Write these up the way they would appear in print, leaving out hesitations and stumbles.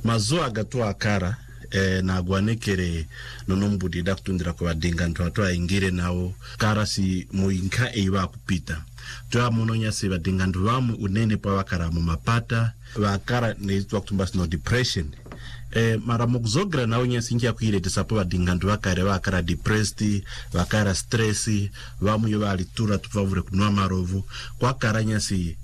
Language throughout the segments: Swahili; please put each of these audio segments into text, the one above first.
mazo agatu akara na gwanekere nonombudi dakutundira kwa dinga ntwatwa ingire nao kara si muinka eiwa kupita twa munonya se badinga ndwamu unene pa wakara mu mapata wakara nezwa kutumba no depression mara mukzogra nao nyasinki yakuire tisapo badinga ndwakare wakara depressed wakara stress vamu yo bali tura tuvavure kunwa marovu kwa karanya si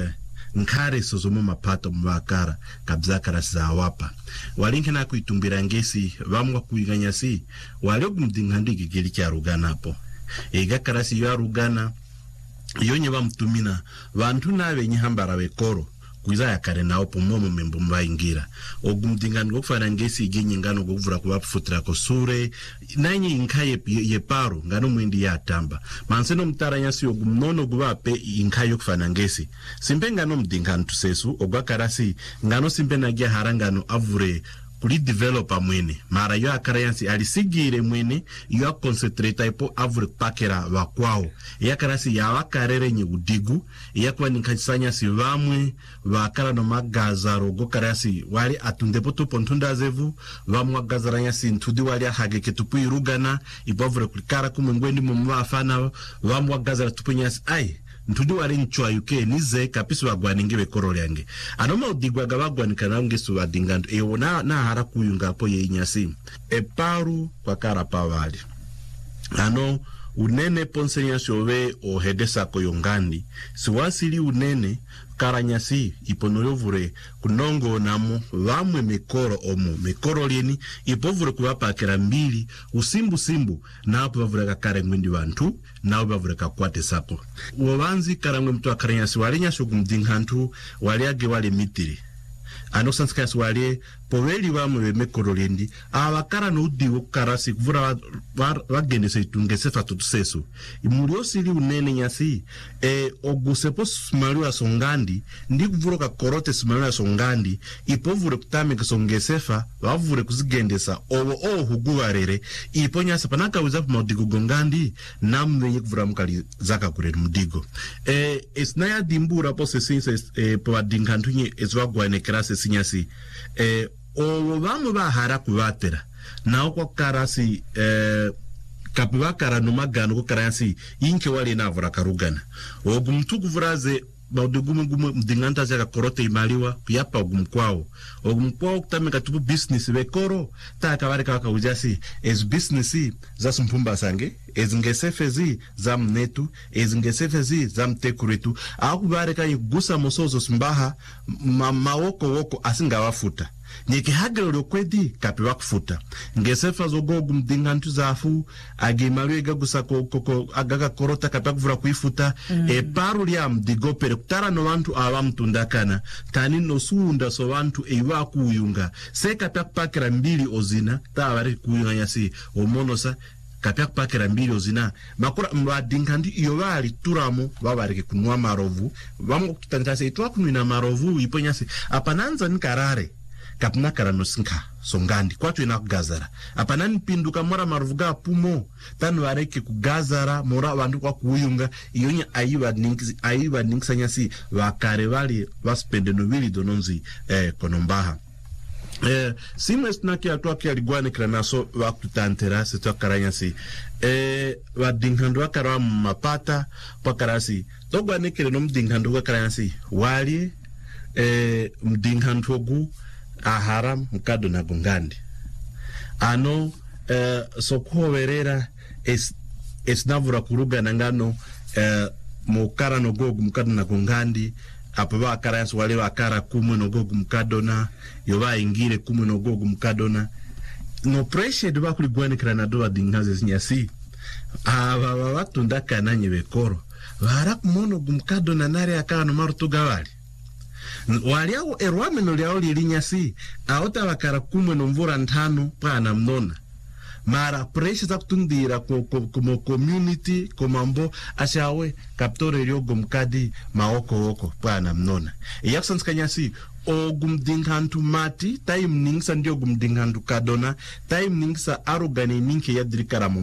nkare sozomo mapato mwakara kabzakara za wapa walinke na kuitumbira ngesi vamwa kuiganya si walio kumdingandiki gili kia rugana hapo ega karasi ya rugana yonye wa mtumina vantu na venye hambara wekoro kuiza ya kare na opo momo membo mba ingira ogumdingani kufana ngesi igenye ngano kufura kuwapu futra kosure nanyi inkaye yeparu ngano mwindi ya tamba manseno mtara nyasi ogumnono guwape inkaye kufana ngesi simpe ngano mdingani tusesu ogwa karasi ngano simpe nagia harangano avure kuli developer mwene mara yo akarayansi alisigire mwene yo concentrate ipo avure pakera wakwao ya karasi ya wakarere nye udigu ya kwa nikachisanya si vamwe wakara no magazaro go karasi wali atundepo tu pontunda zevu vamwa gazaranya si ntudi wali ahageke tupu irugana ipo avure kulikara kumengwendi mumwa afana vamwa gazara tupu nyasi ai ntudi wali nchua yuke nize kapisu wagwaningiwe koro liange anoma udigwaga wagwanikana ungesu wadingandu ewo na hara kuyunga po ye inyasi eparu kwa karapa wali ano unene ponsenya shove o hedesa koyongandi siwasili unene karanyasi iponoyovure kunongo namo vamwe mekoro omo mekoro lieni ipovure kuwapa akera mbili usimbu na hapo vavure kakare mwindi wantu na hapo vavure kakwate sako wawanzi karangwe mtu akaranyasi walinya shugumdinghantu waliage wale mitiri ano sanskasi wale poweli vamwe mekoro liendi awakara no udiwo karasi kuvura wagende se tungesefa tutusesu imuriosili unene nyasi ogusepo smalu ya songandi ndi kuvura ka korote smalu ya songandi ipovure kutame kasongesefa wavure kuzigendesa owo huguwarere iponya sapanaka uzapu maudigo gongandi namwenye kuvura mkali zaka kureri mudigo esnaya dimbura pose sinse po wadingantunye ezwagwane kerase sinyasi owo vamu bahara kuvatera nao kwa karasi kapivakara no magano ko karasi inke wale navura karugana ogumtu kuvuraze baudugumu mdinganta zaka korote imaliwa kuyapa ogumkwao kutameka tupu business bekoro ta kawari kawaka ujasi es business za sumpumba sange es ngesefezi za mnetu es ngesefezi za mtekuretu akubare kanyi gusa mosozo smbaha woko asinga wafuta nyeke hagelo lokwedi kapiwa kufuta ngesefa zogogu mdingantu zafu agimaluega gusa koko agaga korota kapiwa kuvura kuifuta paru liya mdigopere kutara no wantu awa mtundakana tani no suunda so wantu eiwa kuyunga se kapiwa kupakira mbili ozina tawari kuyunga nyasi omonosa kapya kupakira mbili ozina makura mwadingandi iyo wali turamo wabareke kunwa marovu wamu kutantase ituwa kunuina marovu iponyasi apananza nikarare kapna karano sinka songandi kwatu ina kugazara apanani pinduka mora maruvuga pumo tanu wareke kugazara mora wandu kwa kuyunga iyonya aiwa ninksanya si wakare wali waspende novili dononzi konombaha simwe snaki atuwa kia ligwane kila naso wakutantera setuwa karanya si wadinghandu wakarawa mapata pakarasi togwane kile no mdinghandu wakaranya si wali mdinghandu ogu ahara mkado na gongandi ano sokuhoverera esnavura kuruga nangano mukara no gogu mkado na gongandi apa wakara yansu wale wakara kumwe no gogu mkado na yoba ingire kumwe no gogu mkado na no pressure duwa kuligwani kira na doa dinghaze zinyasi watu ndaka nanyi wekoro waraku mono gumkado na nare akawa no marutuga wali waliao erwameno liao lilinyasi aota wakara kumwe no mvura ntano pana mnona mara pressure za kutundira como community komambo ashawe kaptore lyogo mkadi maoko pana mnona yakusanskanyasi ogumdinghantu mati time ningsa ndio gumdinghantu kadona time ningsa arugane ninke yadrikara mama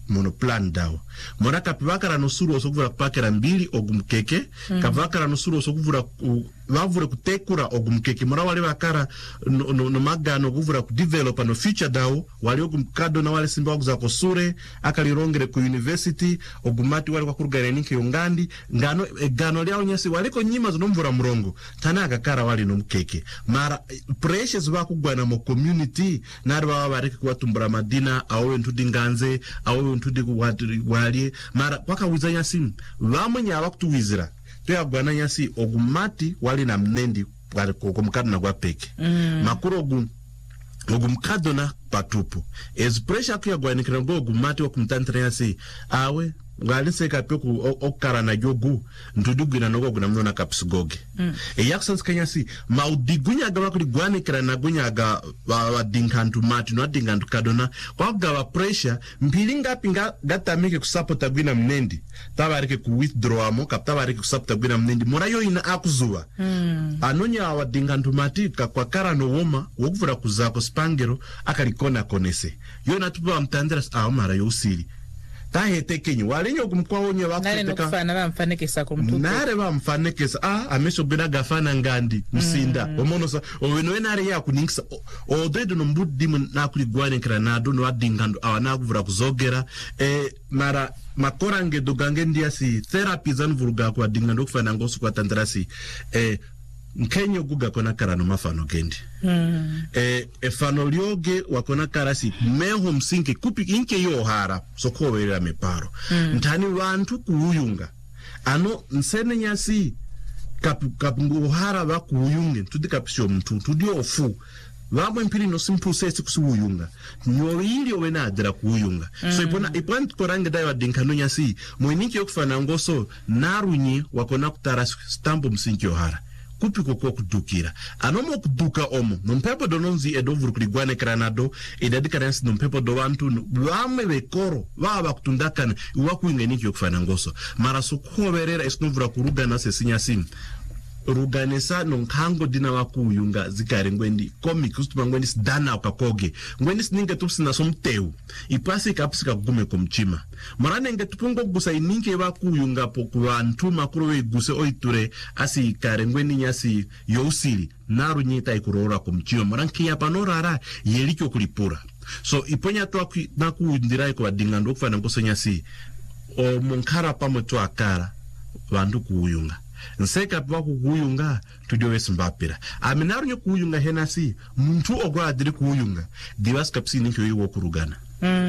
monoplan dawo mora kapivakara nosuru osokuvura kupakira mbili ogumukeke kapivakara nosuru osokuvura vavure kutekura ogumukeke mora wale vakara no magano kuvura kudevelopa no future dawo wali ogumukado na wale simba wakuza kosure akalirongere ku university ogumati wale kwakurugare ninke yongandi gano lyao nyasi waliko nyima zinomvura murongo tana akakara wali nomukeke mara precious vakugwana mo community nari baba bareke kuwatumbura madina awe ntudi nganze awe ntudi wali mara kwakawiza nyasi vamwe nyava kutuwizira tuyagwana nyasi ogumati wali na mnendi kumukado na gwapeke makuru ogumukado na patupu pressure kuyagwanikira ngo ogumati wakumtantra nyasi awe ngaliseka pyoku okara na jogu ntudugina nogo guna mnona kapsigoge yaksansi kanyasi maudigunya gawa kuligwane kira na gunya ga wadinkantu mati no adinkantu kadona kwa gawa pressure mpilinga pinga gatamike kusapota gwina mnendi tabarike ku withdraw amo kaptabarike kusapota gwina mnendi mora yo ina akuzuwa anonya wadinkantu mati kwa kara no woma wokuvura kuzako spangero akalikona konese yo natupa mtandira mara yo usiri tahete kenyu walinyo kumkwaonye wakuteka nare bamfanekesa ameso bina gafana ngandi musinda omonosa oweno enare ya kuningisa odedo no mbudi na kuligwane kranado no adingando awana kuvura kuzogera mara makorange dogange ndiasi therapy zanvuruga kwa dingando kufana ngosu kwa tandrasi Mkenyo guga kona karano mafano kendi. Fano lioge wakona karasi meho msinke kupi inke yo hara sokowe la meparo. Ntani wantu kuuyunga. Ano nsene nyasi kapungu hara wa kuuyunge. Tudi kapisyo mtu. Tudi ofu. Wabo mpili no simple sesi kusuuyunga. Nyo hili owena adira kuuyunga. So ipona korange dayo dinkano nyasi. Mweniki yokufana ngoso narunyi wakona kutarasi stampo msinke yo hara. Kupi kukua kudukira anomo kuduka omo nompepo dononzi edovuru kuligwane kranado edadika nansi nompepo do wantu wame wekoro waba kutundakana uwaku ingeniki yokufana ngoso mara sukuhoverera esinovura kuruga na sesinya simu ruganesa nonkango dina waku uyunga zikare ngwendi comic ustuma ngwendi sidana wakakoge ngwendi sininge tupsina somteu ipasi kapsika gume kumchima marane nge tupungo gusa ininke waku uyunga poku wantu makurowe guse oiture asi ikare ngwendi nyasi yousiri naru nyita ikurora kumchima maranki ya panorara yelikyo kulipura so iponya tuwa na kuundirai kwa dingando kufana ngoso nyasi o munkara pamotu akara wandu kuuyunga nseka pwa kuyunga tudiwe simbapira aminaru nyo kuyunga henasi muntu ogwa adiri kuyunga divas kapsi ninki yoyiwa kurugana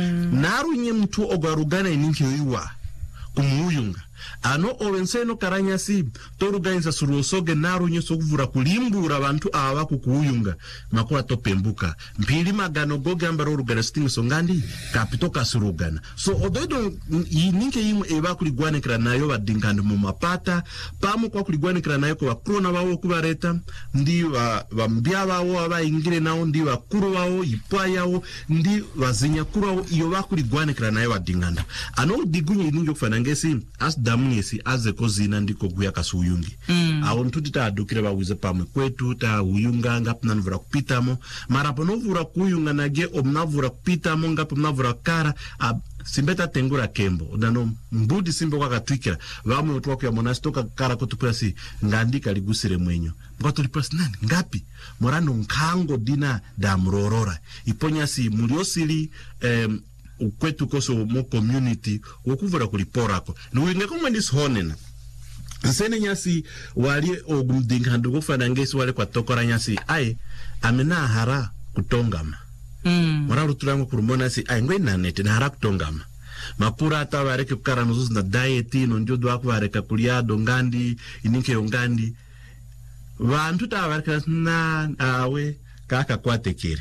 naru nye muntu ogwa rugana ninki yoyiwa kumuyunga ano owenseno karanyasi toruganisa suruosoge naru nye sokuvura kulimbura abantu awa kukuyunga makura topembuka mpili magano goge ambaro rugana stingi songandi kapito kasurugana so odoido ninke yimu eba kuligwane kira nayo wadingando mumapata pamu kwa kuligwane kira nayo kwa krona wawo kubareta ndi wa mbia wawo wa ingire nao ndi wa kuru wawo ipwa yao ndi wazinya kuru wawo iyo wakuligwane kira nayo wadingando ano digunye ininjo kufanangesi as damunyesi aze kozina ndiko guya kasuyungi awon tutita adukire bawize pamwe kwetu ta uyunga ngapna nvura kupitamo marapo novura kuyunga nage omnavura kupitamo ngapo mnavura kara simbeta tengura kembo odano mbudi simbo kwa katwikira vamwe utuwaku ya monastoka kara kutupurasi ngandika ligusire mwenyo mbato lipurasi nani ngapi morano nkango dina da mrorora iponya si muliosili ukwetu koso mo community okuvura kuliporako nuwinge komwendis honena nsene nyasi wali ogumdingando kufana ngesi wale kwa tokora nyasi amena hara kutongama mora rutulango kurumona si ngwe nanete na hara kutongama mapura ata wareke kukara nuzuzi na dieti nonjodo wako wareka kuliado ngandi ininke yongandi wantu ta wareka na awe kaka kwate kire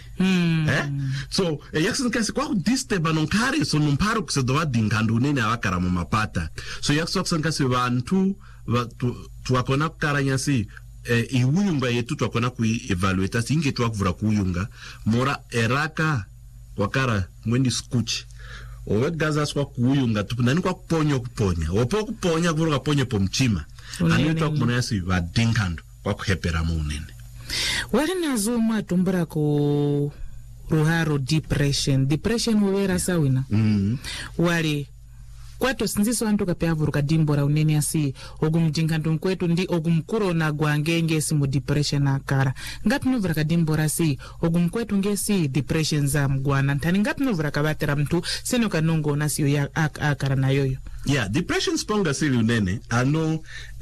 so yaksin kasi kwa diste banonkare so numparo kusedowa dingando nene awakara mapata so yaksin kasi wantu tuwakona kukaranyasi iwuyunga yetu tuwakona kui-evaluata singe tuwakuvura kuyunga mora eraka wakara mwendi skuchi owe gaza swa kuyunga tupunani kwa kuponya opo kuponya kuvura kaponye po mchima anu tuwakumona yasi wa dingando kwa kuhepera munene wale nazo matumbura ku ruharo depression wera sawina wale kwato sinziso antu kapeavuruka dimbora unene asi ogumjinkantu mkwetu ndi ogumkuro na gwangenge si mu depression akara ngati novura kadimbora si ogumkwetu ngesi depression za mgwana ntani ngati novura kabatera mtu seno kanongo nasiyo ya akara na yoyo depression sponga sili unene ano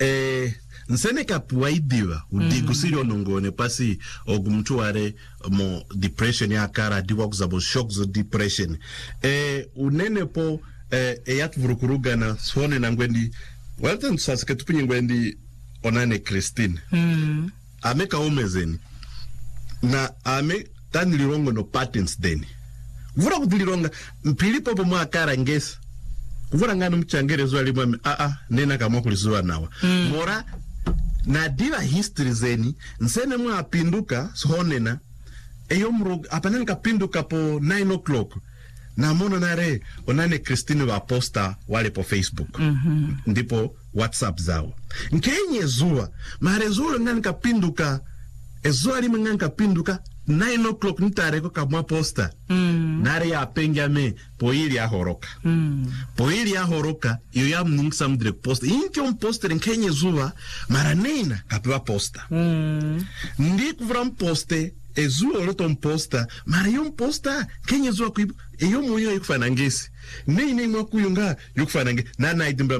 nsene kapuwaidiwa udigusiri onongone pasi ogumtu ware mo depression ya akara diwa kuzabo shocks of depression unene po eyat vurukurugana swone na ngwendi walten sasike tupinye ngwendi onane Christine ameka omezeni na ame tanilirongo no patents deni vura kudilironga mpilipo po mwakara ngesi kuvura ngano mchangere zuwa limwame nena kama kulizuwa nawa mora na diva history zeni nsene mwa apinduka swonena eyomru apaneni kapinduka po 9 o'clock na mono nare onane Christine wa posta wale po Facebook ndipo WhatsApp zao nkenye zuwa mare zuwa ngani kapinduka ezuwa lima ngani kapinduka 9 o'clock nitareko kamwa posta nare ya pengame poili ya horoka poili ya horoka iyo ya mningsa mdire posta inke poster nkenye zuwa mara nena kapiwa posta ndi kuvura mposte ezuwa oloto mposta mara yo mposta kenye zuwa kuibu eyo moyo yukufanangesi nei mwa kuyunga yukufanange nana idimbra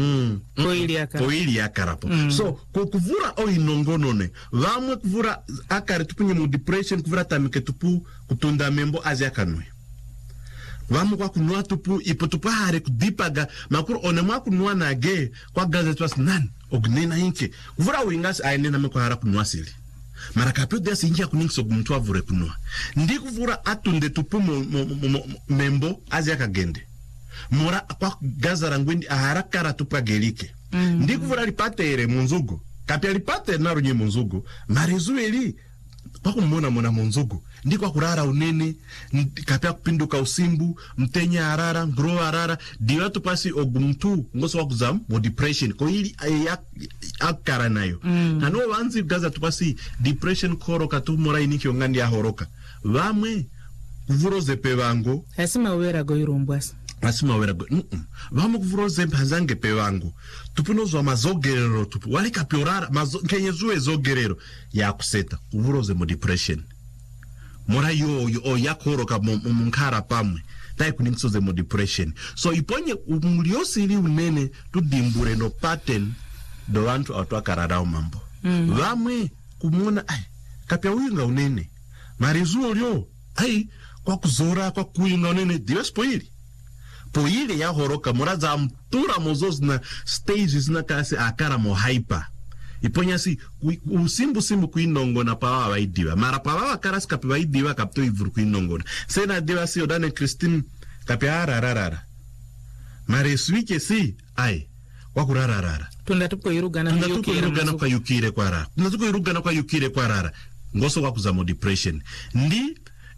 poili ya karapo so kuvura o inongonone vamwe kuvura akare tupunye mu depression kuvura tamike tupu kutunda membo azia kanwe vamwe kwa kunua tupu ipo tupu hare kudipaga makuru one mwa kunua nage kwa gazet was nani ognena inke kuvura uingasi aenena mekwa hara kunua sili mara kapio desi ingia kuningso gumtua vure kunua ndi kuvura atunde tupu membo azia kagende mora kwa gazara ngwendi ahara kara tupa gelike ndi kuvura lipate ere munzugo kapia lipate naru nye munzugo marezueli kwa kumona mona munzugo ndi kwa kurara unene kapia kupinduka usimbu mtenya harara ngro harara diwa tupasi ogumtu ngoso wakuzam mo depression ko hili akara nayo nano wanzi gaza tupasi depression koro katu mora iniki ongandi ya horoka vamwe kuvuroze pevango asima wera go irumbwasa asima wera go vamwe kuvuroze mpazange pevango tupunozwa mazogerero tupu wale kapiorara kenye zuwe zogerero ya kuseta kuvuroze mo depression mora yo yakoroka munkara pamwe tai kuninsoze mo depression so iponye umuliosi ili unene tudimbure no pattern do wantu atwakararao mambo vamwe kumona kapya uyunga unene marizuo lyo kwa kuzora kwa kuyunga unene diwes poili ya horoka mora za mtura mozozi na stages na kasi akara mo hyper iponya si usimbu kuinongo na pawa waidiwa mara pawa karas kapi waidiwa kapto ivuru kuinongo sena diwa si odane Christine kapi rarara mare swike si waku rarara tunatuko irugana kwa yukire kwa rara tunatuko irugana kwa yukire kwa rara ngoso waku za mo depression ndi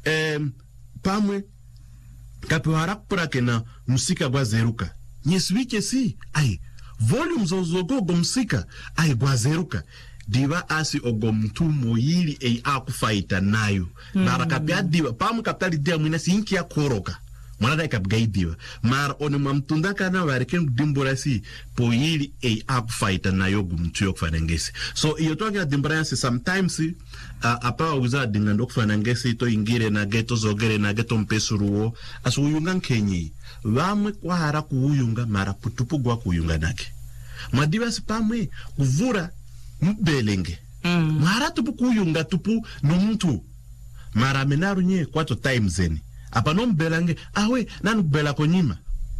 pamwe kapi warakupura kena musika gwa zeruka nyeswike si volume zogogo msika gwazeruka diva asi ogomtu moyili akufaita nayo mara kapya diva pamu kapitali dia mwina si inki ya koroka mwana kapgai diva mara one mamtunda kana wareken dimbora si poyili akufaita nayo gumtu yo kufanangesi so iyo toka dimbora si sometimes apa uza dingando kufanangesi to ingire na geto zogere na geto mpesuruo asu uyunga nkenyi vamwe kwa hara kuuyunga mara putupu gwa kuuyunga nake madiva sipamwe kuvura mbelenge mara tupu kuuyunga tupu no mtu mara menaru nye kwato times eni apa no mbelange nanu kubela konyima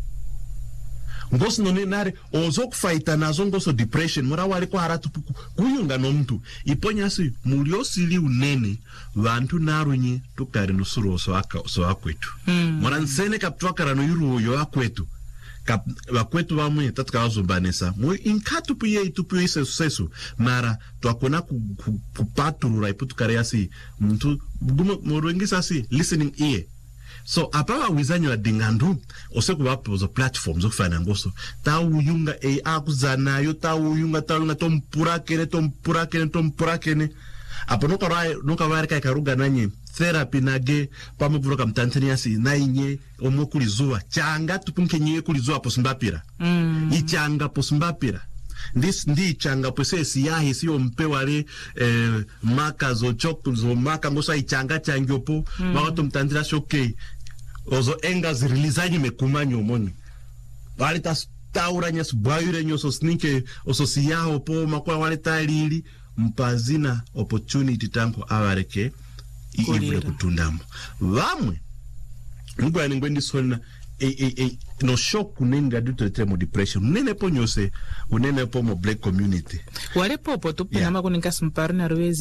ngoso none nare ozo kufaita nazo ngoso depression mora wali kwa hara tupu kuuyunga no mtu iponya si muliosili unene vantu naru nye tukari nusuru so akwetu mora nsene kaptua karano yuru yo akwetu wakwetu wamwe tatuka wazumbanesa mwe inkatu piye itupiwe sesu mara tuakona kupaturura iputu kareasi mtu mwengisa si listening ear so apawa wizanyo wa dingandu oseku wapo zo platforms okufana ngoso ta uyunga akuzana yo ta uyunga tompurakene apo nuka wari kai karuga nanye therapy nage pamo kuroka mtantania si na inye omo kulizuwa changa tupunke nye kulizuwa posimbapira ichanga posimbapira ndi changa pose siyahi siyo mpe wale maka zo choku zo maka ngosa ichanga changyopo wakato mtantira shoke ozo enga zirilizaji mekumanyo moni wale taura nyas bayure nyoso snike oso siyaho po makwa wale talili mpazina opportunity tanko awareke iivule kutundamo vamwe ngwani ngwendi sona no shock kunenga duto mo depression nene po nyose unene po mo black community wale popo tupina makuninga simpari na ruwezi